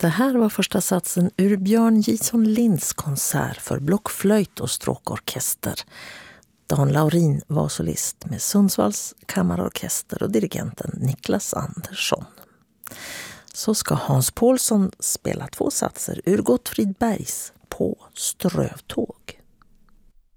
Det här var första satsen ur Björn Jison Linds konsert för blockflöjt och stråkorkester. Dan Laurin var solist med Sundsvalls kammarorkester och dirigenten Niklas Andersson. Så ska Hans Paulsson spela 2 satser ur Gottfrid Bergs På strövtåg.